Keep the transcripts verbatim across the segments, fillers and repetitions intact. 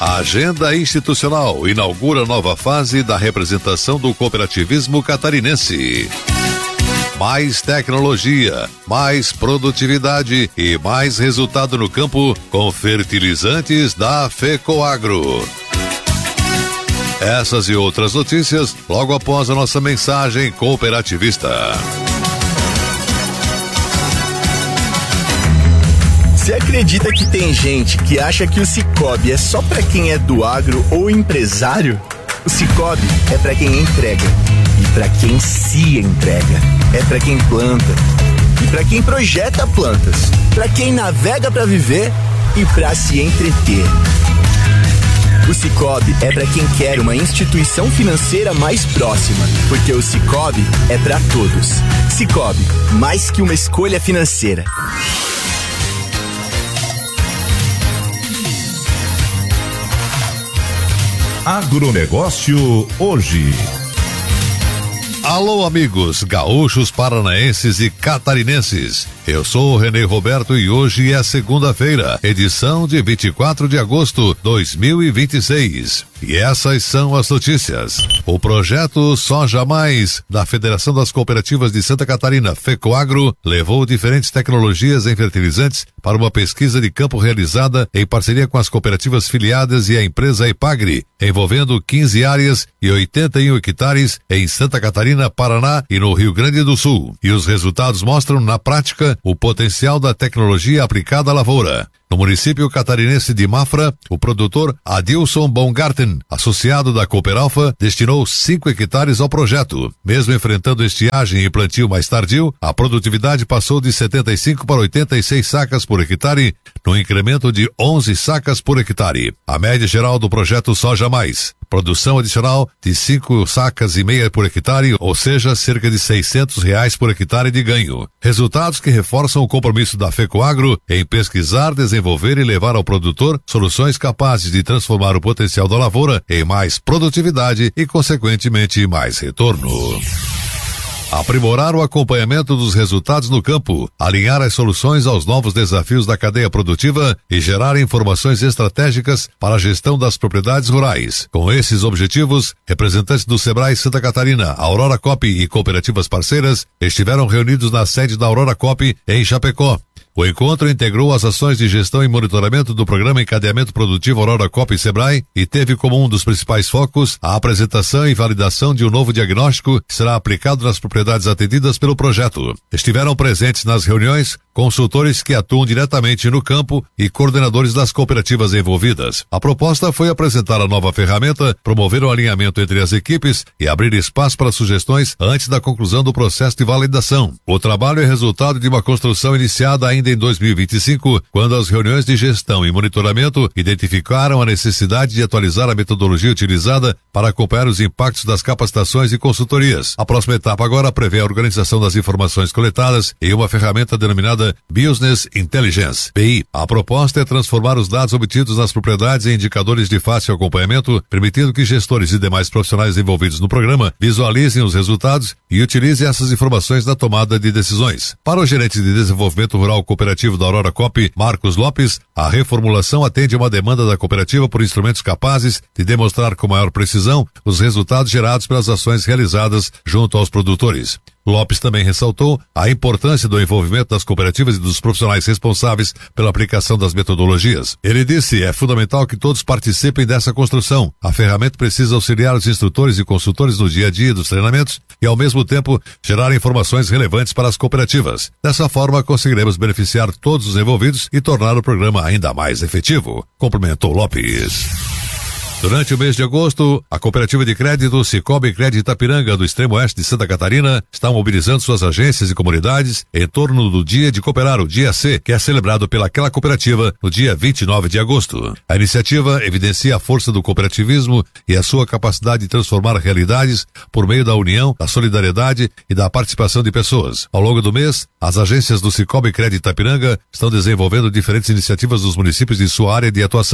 A Agenda Institucional inaugura nova fase da representação do cooperativismo catarinense. Mais tecnologia, mais produtividade e mais resultado no campo com fertilizantes da FECOAGRO. Essas e outras notícias logo após a nossa mensagem cooperativista. Você acredita que tem gente que acha que o Sicoob é só pra quem é do agro ou empresário? O Sicoob é pra quem entrega e pra quem se entrega. É pra quem planta e pra quem projeta plantas, pra quem navega pra viver e pra se entreter. O Sicoob é pra quem quer uma instituição financeira mais próxima, porque o Sicoob é pra todos. Sicoob, mais que uma escolha financeira. Agronegócio hoje. Alô, amigos gaúchos, paranaenses e catarinenses. Eu sou o Renê Roberto e hoje é segunda-feira, edição de vinte e quatro de agosto de dois mil e vinte e seis. E essas são as notícias. O projeto Soja Mais, da Federação das Cooperativas de Santa Catarina, FECOAGRO, levou diferentes tecnologias em fertilizantes para uma pesquisa de campo realizada em parceria com as cooperativas filiadas e a empresa Epagri, envolvendo quinze áreas e oitenta e um hectares em Santa Catarina, Paraná e no Rio Grande do Sul. E os resultados mostram, na prática, o potencial da tecnologia aplicada à lavoura. No município catarinense de Mafra, o produtor Adilson Baumgarten, associado da Cooperalfa, destinou cinco hectares ao projeto. Mesmo enfrentando estiagem e plantio mais tardio, a produtividade passou de setenta e cinco para oitenta e seis sacas por hectare, no incremento de onze sacas por hectare. A média geral do projeto Soja Mais. Produção adicional de cinco sacas e meia por hectare, ou seja, cerca de seiscentos reais por hectare de ganho. Resultados que reforçam o compromisso da FECOAGRO em pesquisar, desenvolver e levar ao produtor soluções capazes de transformar o potencial da lavoura em mais produtividade e, consequentemente, mais retorno. Aprimorar o acompanhamento dos resultados no campo, alinhar as soluções aos novos desafios da cadeia produtiva e gerar informações estratégicas para a gestão das propriedades rurais. Com esses objetivos, representantes do Sebrae Santa Catarina, Aurora Coop e cooperativas parceiras estiveram reunidos na sede da Aurora Coop em Chapecó. O encontro integrou as ações de gestão e monitoramento do programa Encadeamento Produtivo Aurora Coop e Sebrae e teve como um dos principais focos a apresentação e validação de um novo diagnóstico que será aplicado nas propriedades atendidas pelo projeto. Estiveram presentes nas reuniões consultores que atuam diretamente no campo e coordenadores das cooperativas envolvidas. A proposta foi apresentar a nova ferramenta, promover o alinhamento entre as equipes e abrir espaço para sugestões antes da conclusão do processo de validação. O trabalho é resultado de uma construção iniciada ainda em dois mil e vinte e cinco, quando as reuniões de gestão e monitoramento identificaram a necessidade de atualizar a metodologia utilizada para acompanhar os impactos das capacitações e consultorias. A próxima etapa agora prevê a organização das informações coletadas em uma ferramenta denominada Business Intelligence, B I. A proposta é transformar os dados obtidos nas propriedades em indicadores de fácil acompanhamento, permitindo que gestores e demais profissionais envolvidos no programa visualizem os resultados e utilizem essas informações na tomada de decisões. Para o gerente de desenvolvimento rural cooperativo da Aurora Coop, Marcos Lopes, a reformulação atende a uma demanda da cooperativa por instrumentos capazes de demonstrar com maior precisão os resultados gerados pelas ações realizadas junto aos produtores. Lopes também ressaltou a importância do envolvimento das cooperativas e dos profissionais responsáveis pela aplicação das metodologias. Ele disse: é fundamental que todos participem dessa construção. A ferramenta precisa auxiliar os instrutores e consultores no dia a dia dos treinamentos e, ao mesmo tempo, gerar informações relevantes para as cooperativas. Dessa forma, conseguiremos beneficiar todos os envolvidos e tornar o programa ainda mais efetivo, complementou Lopes. Durante o mês de agosto, a cooperativa de crédito Cicobi Crédito Itapiranga do extremo oeste de Santa Catarina está mobilizando suas agências e comunidades em torno do Dia de Cooperar, o Dia C, que é celebrado pelaquela cooperativa no dia vinte e nove de agosto. A iniciativa evidencia a força do cooperativismo e a sua capacidade de transformar realidades por meio da união, da solidariedade e da participação de pessoas. Ao longo do mês, as agências do Cicobi Crédito Itapiranga estão desenvolvendo diferentes iniciativas nos municípios de sua área de atuação.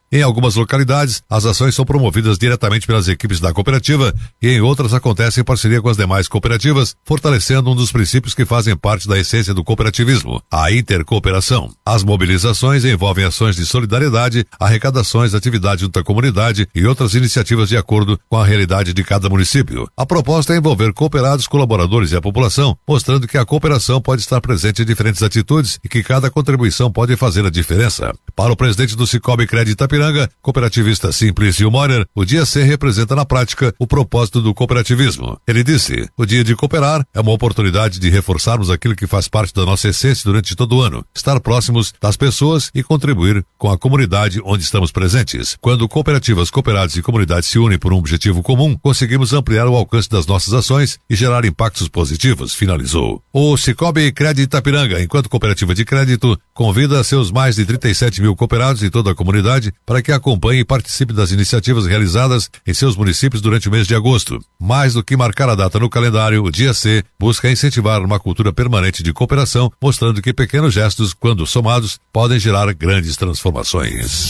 Em algumas localidades, as ações são promovidas diretamente pelas equipes da cooperativa e em outras acontecem em parceria com as demais cooperativas, fortalecendo um dos princípios que fazem parte da essência do cooperativismo, a intercooperação. As mobilizações envolvem ações de solidariedade, arrecadações, atividade junto à comunidade e outras iniciativas de acordo com a realidade de cada município. A proposta é envolver cooperados, colaboradores e a população, mostrando que a cooperação pode estar presente em diferentes atitudes e que cada contribuição pode fazer a diferença. Para o presidente do Cicobi Crédito Itapiranga, cooperativista Simplício Morer, o Dia C representa na prática o propósito do cooperativismo. Ele disse: o Dia de Cooperar é uma oportunidade de reforçarmos aquilo que faz parte da nossa essência durante todo o ano, estar próximos das pessoas e contribuir com a comunidade onde estamos presentes. Quando cooperativas, cooperados e comunidades se unem por um objetivo comum, conseguimos ampliar o alcance das nossas ações e gerar impactos positivos, finalizou. O Cicobi Crédito Itapiranga, enquanto cooperativa de crédito, convida seus mais de trinta e sete mil cooperados e toda a comunidade para que acompanhe e participe das iniciativas realizadas em seus municípios durante o mês de agosto. Mais do que marcar a data no calendário, o Dia C busca incentivar uma cultura permanente de cooperação, mostrando que pequenos gestos, quando somados, podem gerar grandes transformações.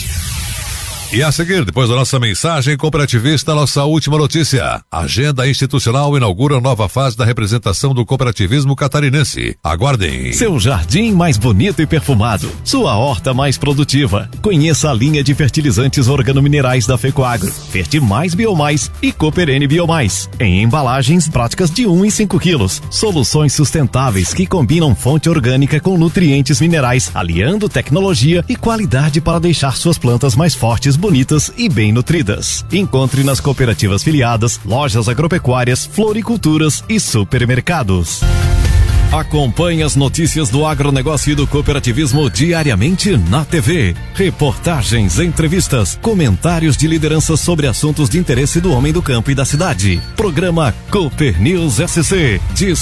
E a seguir, depois da nossa mensagem cooperativista, nossa última notícia. A Agenda Institucional inaugura nova fase da representação do cooperativismo catarinense. Aguardem. Seu jardim mais bonito e perfumado. Sua horta mais produtiva. Conheça a linha de fertilizantes organominerais da Fecoagro. Fertimais Biomais e Cooperene Biomais. Em embalagens práticas de um e cinco quilos. Soluções sustentáveis que combinam fonte orgânica com nutrientes minerais, aliando tecnologia e qualidade para deixar suas plantas mais fortes, bonitas e bem nutridas. Encontre nas cooperativas filiadas, lojas agropecuárias, floriculturas e supermercados. Acompanhe as notícias do agronegócio e do cooperativismo diariamente na T V. Reportagens, entrevistas, comentários de lideranças sobre assuntos de interesse do homem do campo e da cidade. Programa Cooper News S C.